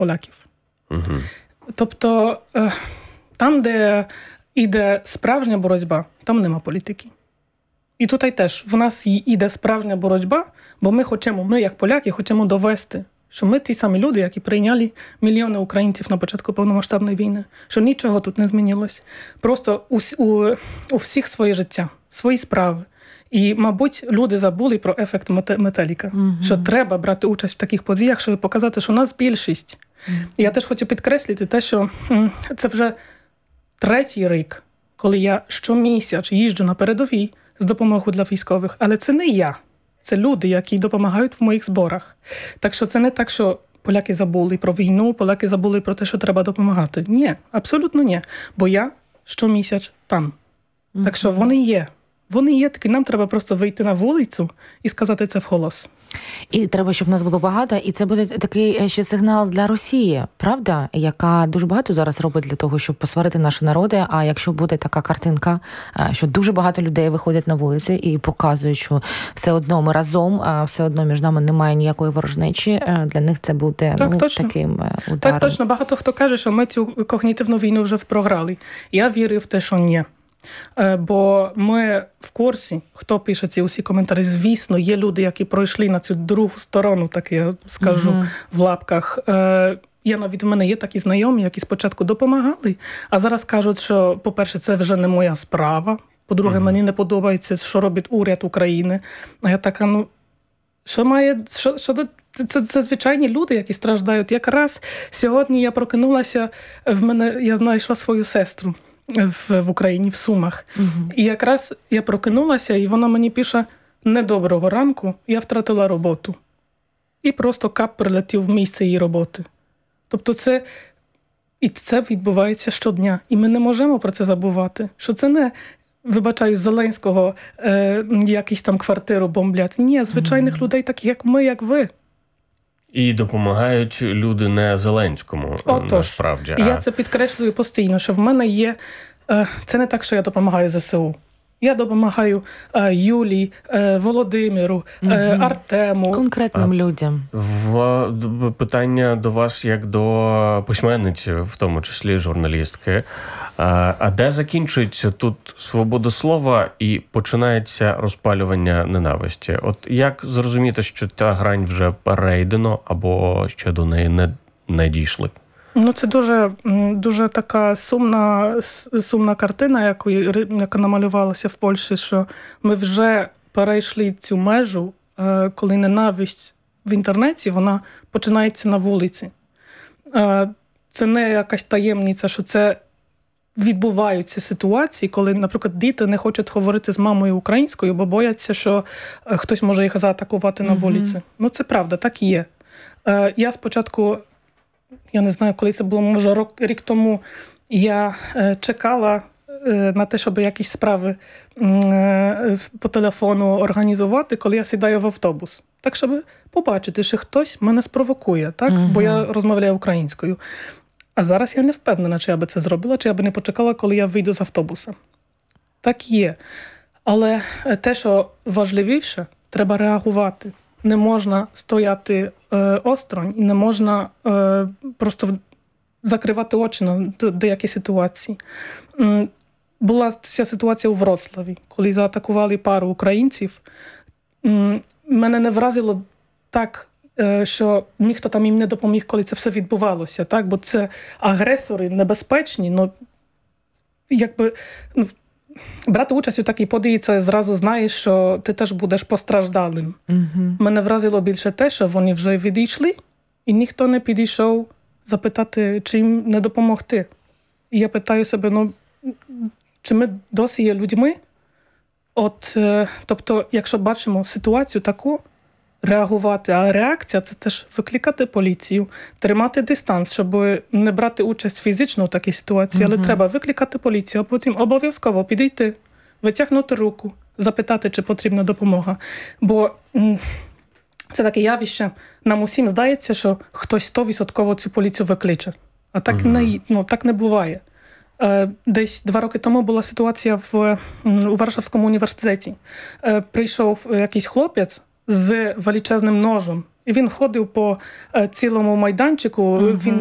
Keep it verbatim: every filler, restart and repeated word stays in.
поляків. Угу. Тобто там, де йде справжня боротьба, там нема політики. І тут теж в нас йде справжня боротьба, бо ми хочемо, ми як поляки хочемо довести, що ми ті самі люди, які прийняли мільйони українців на початку повномасштабної війни, що нічого тут не змінилось. Просто у, у, у всіх своє життя, свої справи. І, мабуть, люди забули про ефект метеліка, mm-hmm. що треба брати участь в таких подіях, щоб показати, що нас більшість. Mm-hmm. І я теж хочу підкреслити те, що це вже третій рік, коли я щомісяць їжджу на передовій з допомогою для військових. Але це не я. Це люди, які допомагають в моїх зборах. Так що це не так, що поляки забули про війну, поляки забули про те, що треба допомагати. Ні, абсолютно ні. Бо я щомісяць там. Mm-hmm. Так що вони є. Вони є такі, нам треба просто вийти на вулицю і сказати це вголос. І треба, щоб нас було багато, і це буде такий ще сигнал для Росії, правда? Яка дуже багато зараз робить для того, щоб посварити наші народи, а якщо буде така картинка, що дуже багато людей виходять на вулиці і показують, що все одно ми разом, а все одно між нами немає ніякої ворожнечі, для них це буде так, ну, точно. таким ударом. Так, точно. Багато хто каже, що ми цю когнітивну війну вже програли. Я вірю в те, що ні. Бо ми в курсі, хто пише ці усі коментарі, звісно, є люди, які пройшли на цю другу сторону, так я скажу, uh-huh. в лапках. Я навіть в мене є такі знайомі, які спочатку допомагали, а зараз кажуть, що, по-перше, це вже не моя справа, по-друге, uh-huh. мені не подобається, що робить уряд України. А я така, ну, що має, що, що це, це, це звичайні люди, які страждають. Якраз сьогодні я прокинулася, в мене, я знайшла свою сестру. В, в Україні, в Сумах. Uh-huh. І якраз я прокинулася, і вона мені пише: недоброго ранку, я втратила роботу. І просто кап прилетів в місце її роботи. Тобто це, і це відбувається щодня. І ми не можемо про це забувати. Що це не, вибачаю, Зеленського е, якісь там квартиру бомблять. Ні, звичайних uh-huh. людей, таких як ми, як ви. І допомагають люди не Зеленському, Отож, насправді. Я а... це підкреслюю постійно, що в мене є... Це не так, що я допомагаю ЗСУ. Я допомагаю е, Юлії, е, Володимиру, е, угу. Артему. Конкретним а, людям. В, питання до вас як до письменниці, в тому числі журналістки. А, а де закінчується тут свобода слова і починається розпалювання ненависті? От як зрозуміти, що та грань вже перейдено або ще до неї не, не дійшли? Ну, це дуже, дуже така сумна, сумна картина, яку, яка намалювалася в Польщі, що ми вже перейшли цю межу, коли ненависть в інтернеті, вона починається на вулиці. Це не якась таємниця, що це відбуваються ситуації, коли, наприклад, діти не хочуть говорити з мамою українською, бо бояться, що хтось може їх заатакувати на вулиці. Mm-hmm. Ну, це правда, так і є. Я спочатку... Я не знаю, коли це було, може, рік тому, я е, чекала е, на те, щоб якісь справи е, по телефону організувати, коли я сідаю в автобус. Так, щоб побачити, що хтось мене спровокує, так? Uh-huh. Бо я розмовляю українською. А зараз я не впевнена, чи я би це зробила, чи я би не почекала, коли я вийду з автобуса. Так є. Але те, що важливіше, треба реагувати. Не можна стояти е, осторонь і не можна е, просто закривати очі на деякі ситуації. М, була ця ситуація у Вроцлаві, коли заатакували пару українців. М, мене не вразило так, е, що ніхто там їм не допоміг, коли це все відбувалося. Так? Бо це агресори небезпечні, но якби... Ну, брати участь у такій події, це зразу знаєш, що ти теж будеш постраждалим. Uh-huh. Мене вразило більше те, що вони вже відійшли, і ніхто не підійшов запитати, чи їм не допомогти. І я питаю себе, ну, чи ми досі є людьми? От, е, тобто, якщо бачимо ситуацію таку, реагувати, а реакція – це теж викликати поліцію, тримати дистанс, щоб не брати участь фізично в такій ситуації, але mm-hmm. треба викликати поліцію, а потім обов'язково підійти, витягнути руку, запитати, чи потрібна допомога. Бо м- це таке явище, нам усім здається, що хтось сто відсотків цю поліцію викличе. А так, mm-hmm. не, ну, так не буває. Е, десь два роки тому була ситуація в, у Варшавському університеті. Е, прийшов якийсь хлопець з величезним ножем І він ходив по цілому майданчику, угу. він